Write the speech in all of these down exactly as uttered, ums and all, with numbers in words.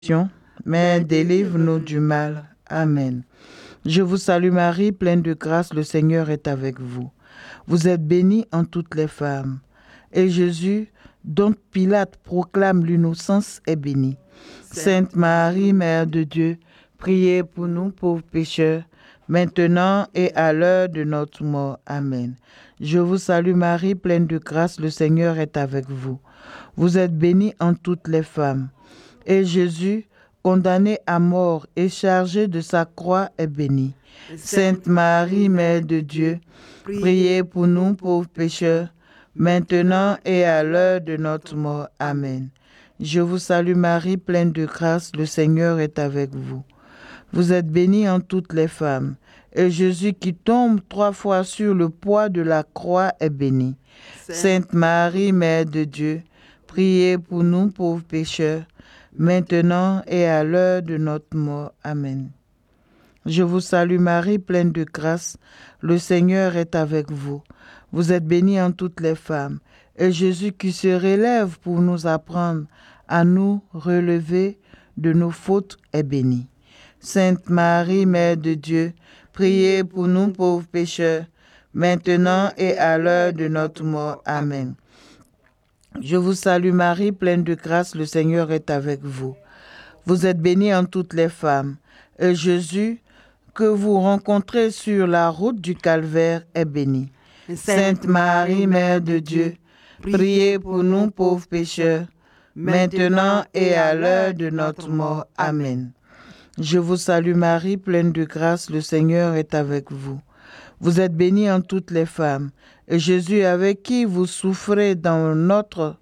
mais délivre-nous du mal. Amen. Je vous salue Marie, pleine de grâce, le Seigneur est avec vous. Vous êtes bénie en toutes les femmes. Et Jésus, dont Pilate proclame l'innocence, est béni. Sainte Marie, Mère de Dieu, priez pour nous pauvres pécheurs, maintenant et à l'heure de notre mort. Amen. Je vous salue Marie, pleine de grâce, le Seigneur est avec vous. Vous êtes bénie en toutes les femmes. Et Jésus, condamné à mort et chargé de sa croix, est béni. Sainte Marie, Mère de Dieu, priez pour nous pauvres pécheurs, maintenant et à l'heure de notre mort. Amen. Je vous salue Marie, pleine de grâce, le Seigneur est avec vous. Vous êtes bénie en toutes les femmes, et Jésus qui tombe trois fois sur le poids de la croix est béni. Sainte Marie, Mère de Dieu, priez pour nous pauvres pécheurs, maintenant et à l'heure de notre mort. Amen. Je vous salue Marie, pleine de grâce, le Seigneur est avec vous. Vous êtes bénie en toutes les femmes, et Jésus qui se relève pour nous apprendre à nous relever de nos fautes est béni. Sainte Marie, Mère de Dieu, priez pour nous pauvres pécheurs, maintenant et à l'heure de notre mort. Amen. Je vous salue Marie, pleine de grâce, le Seigneur est avec vous. Vous êtes bénie en toutes les femmes, et Jésus, que vous rencontrez sur la route du Calvaire, est béni. Sainte Marie, Mère de Dieu, priez pour nous pauvres pécheurs, maintenant et à l'heure de notre mort. Amen. Je vous salue Marie, pleine de grâce, le Seigneur est avec vous. Vous êtes bénie en toutes les femmes, et Jésus avec qui vous souffrez dans notre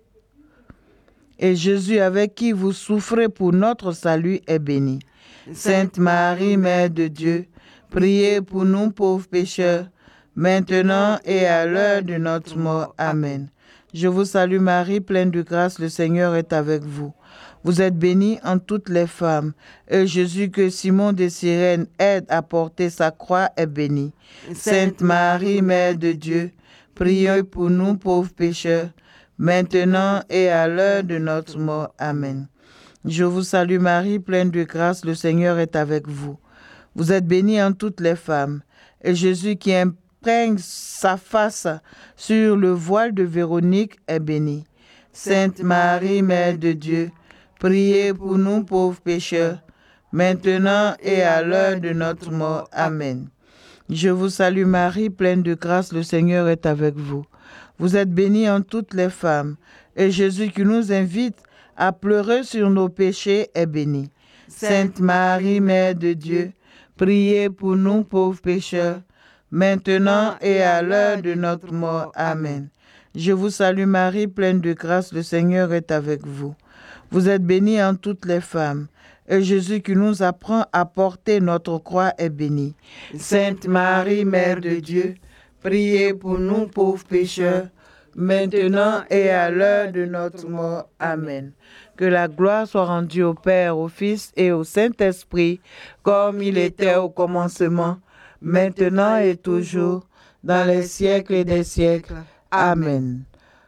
et Jésus avec qui vous souffrez pour notre salut est béni. Sainte Marie, Mère de Dieu, priez pour nous pauvres pécheurs, maintenant et à l'heure de notre mort. Amen. Je vous salue Marie, pleine de grâce, le Seigneur est avec vous. Vous êtes bénie en toutes les femmes, et Jésus que Simon de Cyrène aide à porter sa croix est béni. Sainte Marie, Mère de Dieu, priez pour nous pauvres pécheurs, maintenant et à l'heure de notre mort. Amen. Je vous salue Marie, pleine de grâce, le Seigneur est avec vous. Vous êtes bénie en toutes les femmes, et Jésus qui imprègne sa face sur le voile de Véronique est béni. Sainte Marie, Mère de Dieu, priez pour nous pauvres pécheurs, maintenant et à l'heure de notre mort. Amen. Je vous salue Marie, pleine de grâce, le Seigneur est avec vous. Vous êtes bénie en toutes les femmes, et Jésus qui nous invite à pleurer sur nos péchés est béni. Sainte Marie, Mère de Dieu, priez pour nous pauvres pécheurs, maintenant et à l'heure de notre mort. Amen. Je vous salue Marie, pleine de grâce, le Seigneur est avec vous. Vous êtes bénie en toutes les femmes, et Jésus qui nous apprend à porter notre croix est béni. Sainte Marie, Mère de Dieu, priez pour nous pauvres pécheurs, maintenant et à l'heure de notre mort. Amen. Que la gloire soit rendue au Père, au Fils et au Saint-Esprit, comme il était au commencement, maintenant et toujours, dans les siècles des siècles. Amen.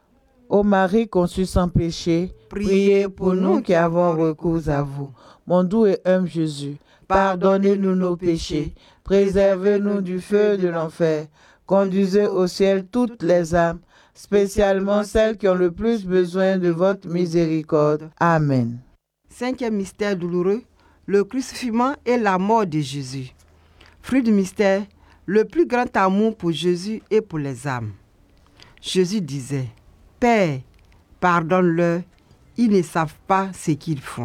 Ô Marie conçue sans péché, priez pour nous qui avons recours à vous. Mon doux et humble Jésus, pardonnez-nous nos péchés, préservez-nous du feu de l'enfer, conduisez au ciel toutes les âmes, spécialement celles qui ont le plus besoin de votre miséricorde. Amen. Cinquième mystère douloureux, le crucifixion et la mort de Jésus. Fruit du mystère, le plus grand amour pour Jésus et pour les âmes. Jésus disait, « Père, pardonne-leur, ils ne savent pas ce qu'ils font. »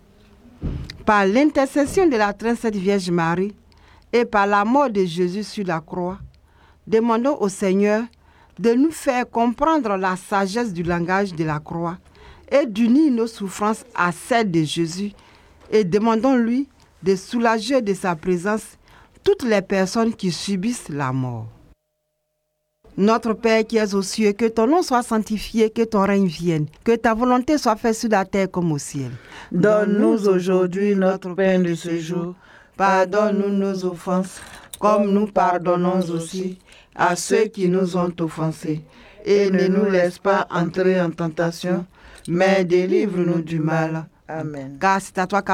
Par l'intercession de la très sainte Vierge Marie et par la mort de Jésus sur la croix, demandons au Seigneur de nous faire comprendre la sagesse du langage de la croix et d'unir nos souffrances à celles de Jésus, et demandons-lui de soulager de sa présence toutes les personnes qui subissent la mort. Notre Père qui es aux cieux, que ton nom soit sanctifié, que ton règne vienne, que ta volonté soit faite sur la terre comme au ciel. Donne-nous aujourd'hui notre pain de ce jour. Pardonne-nous nos offenses, comme nous pardonnons aussi à ceux qui nous ont offensés. Et ne nous laisse pas entrer en tentation, mais délivre-nous du mal. Amen. Car c'est à toi